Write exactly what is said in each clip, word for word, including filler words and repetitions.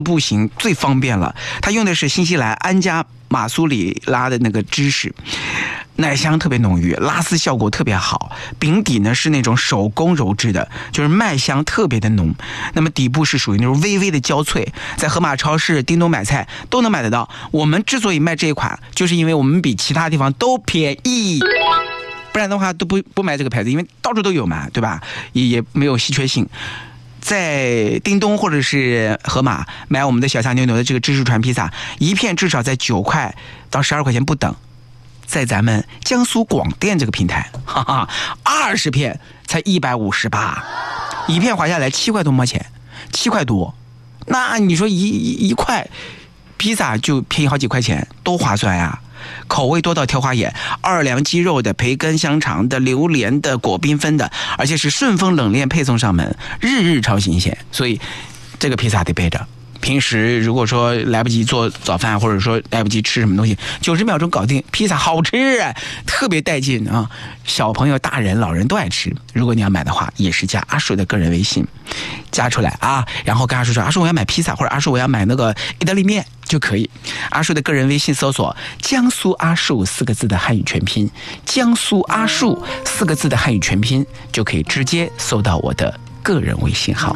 步行最方便了，它用的是新西兰安加马苏里拉的那个芝士，奶香特别浓郁，拉丝效果特别好。饼底呢是那种手工揉制的，就是麦香特别的浓。那么底部是属于那种微微的焦脆，在盒马超市、叮咚买菜都能买得到。我们之所以卖这一款，就是因为我们比其他地方都便宜。不然的话都不不买这个牌子，因为到处都有嘛，对吧？也也没有稀缺性。在叮咚或者是盒马买我们的小强牛牛的这个芝士传披萨，一片至少在九块到十二块钱不等。在咱们江苏广电这个平台，哈哈，二十片才一百五十八，一片划下来七块多毛钱，七块多。那你说一一一块披萨就便宜好几块钱，多划算呀！口味多到挑花眼，二两鸡肉的、培根香肠的、榴莲的、果缤纷的，而且是顺丰冷链配送上门，日日超新鲜。所以这个披萨得备着。平时如果说来不及做早饭，或者说来不及吃什么东西，九十秒钟搞定。披萨好吃啊，特别带劲啊！小朋友、大人、老人都爱吃。如果你要买的话，也是加阿树的个人微信，加出来啊，然后跟阿树说：“阿树，我要买披萨，或者阿树我要买那个意大利面就可以。”阿树的个人微信搜索“江苏阿树”四个字的汉语全拼，“江苏阿树”四个字的汉语全拼，就可以直接搜到我的个人微信号。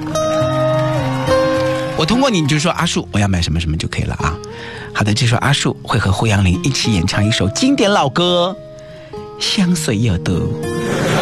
我通过你，你就说阿树我要买什么什么就可以了啊。好的，这时候阿树会和胡杨林一起演唱一首经典老歌《相随有度》。